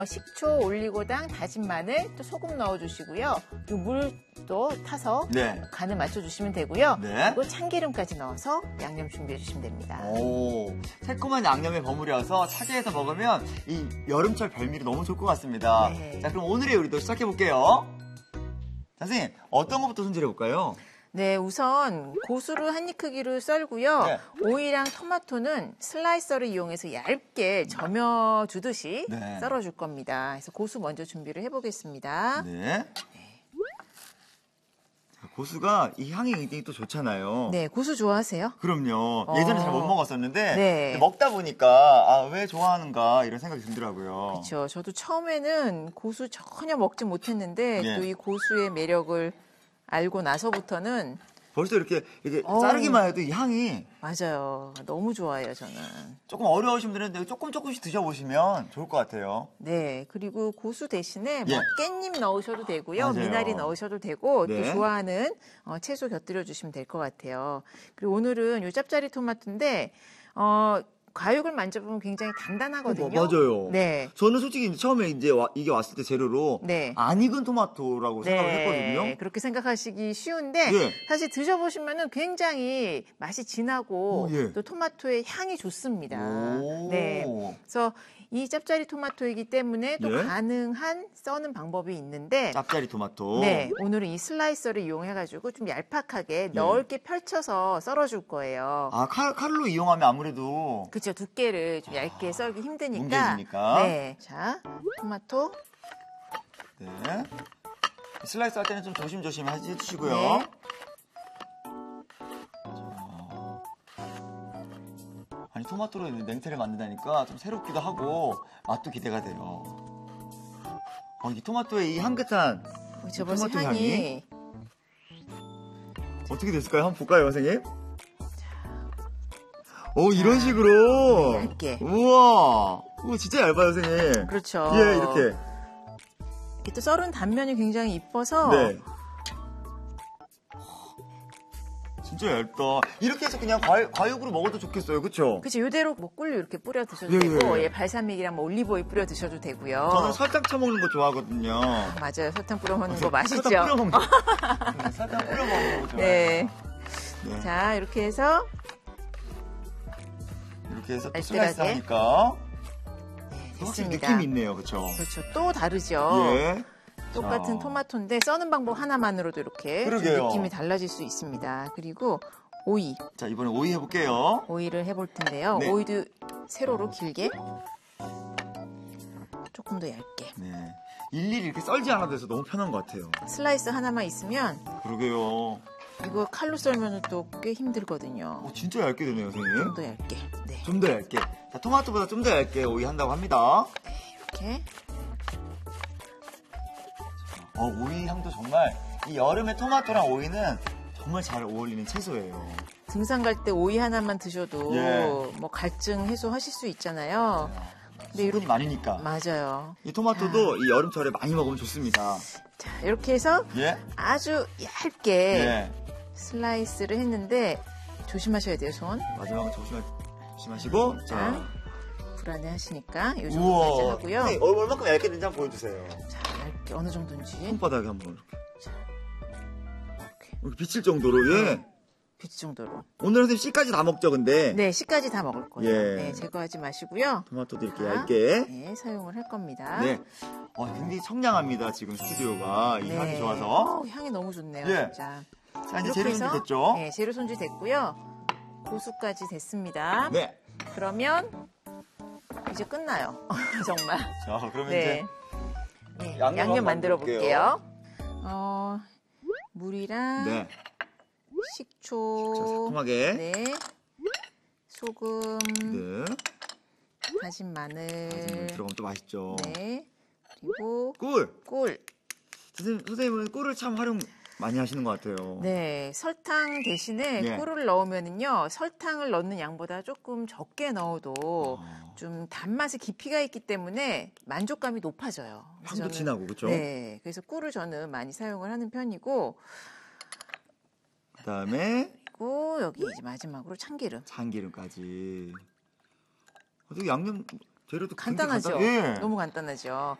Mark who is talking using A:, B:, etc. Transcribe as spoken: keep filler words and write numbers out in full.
A: 식초, 올리고당, 다진 마늘, 또 소금 넣어주시고요. 또 물도 타서
B: 네.
A: 간을 맞춰주시면 되고요.
B: 네.
A: 그리고 참기름까지 넣어서 양념 준비해주시면 됩니다.
B: 오, 새콤한 양념에 버무려서 차게해서 먹으면 이 여름철 별미로 너무 좋을 것 같습니다.
A: 네.
B: 자, 그럼 오늘의 요리도 시작해볼게요. 선생님, 어떤 것부터 손질해볼까요?
A: 네, 우선 고수를 한 입 크기로 썰고요.
B: 네.
A: 오이랑 토마토는 슬라이서를 이용해서 얇게 저며주듯이
B: 네.
A: 썰어줄 겁니다. 그래서 고수 먼저 준비를 해보겠습니다.
B: 네. 고수가 이 향이 굉장히 또 좋잖아요.
A: 네, 고수 좋아하세요?
B: 그럼요.
A: 어.
B: 예전에 잘 못 먹었었는데
A: 네.
B: 먹다 보니까 아, 왜 좋아하는가 이런 생각이 들더라고요.
A: 그렇죠. 저도 처음에는 고수 전혀 먹지 못했는데
B: 예.
A: 또 이 고수의 매력을 알고 나서부터는
B: 벌써 이렇게, 이렇게
A: 어우.
B: 자르기만 해도 이 향이
A: 맞아요. 너무 좋아해요, 저는.
B: 조금 어려우신 분들은 조금 조금씩 드셔보시면 좋을 것 같아요.
A: 네, 그리고 고수 대신에 뭐
B: 예.
A: 깻잎 넣으셔도 되고요.
B: 맞아요.
A: 미나리 넣으셔도 되고
B: 네.
A: 또 좋아하는 어, 채소 곁들여 주시면 될 것 같아요. 그리고 오늘은 요 짭짜리 토마토인데 어, 과육을 만져보면 굉장히 단단하거든요.
B: 어, 맞아요.
A: 네.
B: 저는 솔직히 처음에 이제 와, 이게 왔을 때 재료로
A: 네.
B: 안 익은 토마토라고 생각을 했거든요.
A: 그렇게 생각하시기 쉬운데
B: 예.
A: 사실 드셔보시면은 굉장히 맛이 진하고
B: 오, 예.
A: 또 토마토의 향이 좋습니다.
B: 오.
A: 네. 그래서 이 짭짜리 토마토이기 때문에 또
B: 예.
A: 가능한 써는 방법이 있는데
B: 짭짜리 토마토.
A: 네, 오늘은 이 슬라이서를 이용해가지고 좀 얄팍하게 넓게 펼쳐서 썰어줄 거예요.
B: 아, 칼, 칼로 이용하면 아무래도
A: 그렇죠. 두께를 좀 얇게 썰기 힘드니까.
B: 뭉개지니까.
A: 네, 자 토마토.
B: 네. 슬라이스 할 때는 좀 조심조심 해주시고요.
A: 네.
B: 아니, 토마토로 냉채를 만든다니까 좀 새롭기도 하고 맛도 기대가 돼요. 어, 이 토마토의 이 향긋한
A: 저 벌써
B: 토마토
A: 향이,
B: 향이 어떻게 됐을까요? 한번 볼까요, 선생님? 오, 이런 식으로.
A: 얇게.
B: 우와. 우와, 진짜 얇아요, 선생님.
A: 그렇죠.
B: 예, 이렇게.
A: 이렇게 또 썰은 단면이 굉장히 이뻐서
B: 네. 진짜 얇다. 이렇게 해서 그냥 과육, 과육으로 먹어도 좋겠어요. 그쵸?
A: 그치, 이대로 뭐 꿀류 이렇게 뿌려 드셔도
B: 예,
A: 되고,
B: 예.
A: 예, 발사믹이랑 뭐 올리브오일 뿌려 드셔도 되고요.
B: 저는 설탕 쳐먹는 거 좋아하거든요.
A: 맞아요. 설탕 뿌려 먹는 거 맛있죠?
B: 설탕 뿌려 먹는 거. 네, 설탕 뿌려 먹는 거 좋아해요.
A: 네.
B: 네.
A: 자, 이렇게 해서
B: 이렇게 해서 또
A: 알뜰하게.
B: 슬라이스 하니까
A: 네,
B: 확실히
A: 됐습니다.
B: 느낌이 있네요. 그쵸?
A: 그렇죠. 또 다르죠.
B: 예.
A: 똑같은
B: 자.
A: 토마토인데 써는 방법 하나만으로도 이렇게 좀
B: 그러게요.
A: 느낌이 달라질 수 있습니다. 그리고 오이,
B: 자, 이번에 오이 해볼게요.
A: 오이를 해볼 텐데요.
B: 네.
A: 오이도 세로로 길게, 조금 더 얇게.
B: 네. 일일이 이렇게 썰지 않아도 돼서 너무 편한 것 같아요.
A: 슬라이스 하나만 있으면
B: 그러게요.
A: 이거 칼로 썰면 또 꽤 힘들거든요.
B: 오, 진짜 얇게 되네요,
A: 좀
B: 선생님.
A: 더 얇게. 네,
B: 좀 더 얇게. 자, 토마토보다 좀 더 얇게 오이 한다고 합니다.
A: 이렇게.
B: 어, 오이 향도 정말 이 여름에 토마토랑 오이는 정말 잘 어울리는 채소예요.
A: 등산 갈 때 오이 하나만 드셔도
B: 예.
A: 뭐 갈증 해소하실 수 있잖아요.
B: 근데 이렇게 많으니까.
A: 맞아요.
B: 이 토마토도 이 여름철에 많이 먹으면 좋습니다.
A: 자, 이렇게 해서
B: 예?
A: 아주 얇게
B: 예.
A: 슬라이스를 했는데 조심하셔야 돼요, 손.
B: 마지막은 조심하, 조심하시고. 자.
A: 불안해 하시니까 이 정도까지
B: 우와.
A: 하고요.
B: 네, 얼마큼 얇게 된지 한번 보여주세요.
A: 자, 얇게 어느 정도인지
B: 손바닥에 한번 이렇게.
A: 이렇게
B: 이렇게 비칠 정도로, 예.
A: 비치 정도로.
B: 오늘은 선생님 씨까지 다 먹죠, 근데.
A: 네, 씨까지 다 먹을 거예요.
B: 예.
A: 네, 제거하지 마시고요.
B: 토마토도 이렇게
A: 자,
B: 얇게.
A: 네, 사용을 할 겁니다.
B: 네. 어, 굉장히 청량합니다, 지금 스튜디오가. 이
A: 네.
B: 향이 좋아서.
A: 어, 향이 너무 좋네요,
B: 예.
A: 진짜.
B: 자, 이제
A: 이렇게
B: 재료
A: 해서,
B: 준비 됐죠?
A: 네, 재료 손질 됐고요. 고수까지 됐습니다.
B: 네.
A: 그러면 이제 끝나요. 정말.
B: 자, 그러면
A: 네.
B: 이제
A: 네,
B: 양념
A: 양념,
B: 한번
A: 만들어
B: 만들어볼게요.
A: 볼게요. 어, 물이랑
B: 네.
A: 식초,
B: 자, 새콤하게.
A: 네, 소금,
B: 네.
A: 다진 마늘,
B: 마늘 들어가면 또 맛있죠.
A: 네, 그리고
B: 꿀.
A: 꿀.
B: 선생님, 선생님은 꿀을 참 활용 많이 하시는 것 같아요.
A: 네, 설탕 대신에
B: 네.
A: 꿀을 넣으면은요, 설탕을 넣는 양보다 조금 적게 넣어도
B: 아.
A: 좀 단맛의 깊이가 있기 때문에 만족감이 높아져요. 그래서
B: 향도
A: 저는-
B: 진하고, 그렇죠?
A: 네, 그래서 꿀을 저는 많이 사용을 하는 편이고,
B: 그다음에
A: 그리고 여기 이제 마지막으로 참기름.
B: 참기름까지. 어떻게 양념 재료도
A: 간단하죠.
B: 굉장히 간단- 예.
A: 너무 간단하죠.